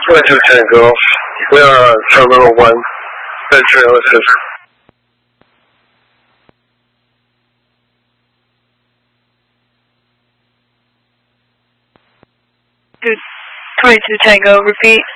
22 Tango. We are on Terminal 1, Venture Analysis. 22 Tango, repeat.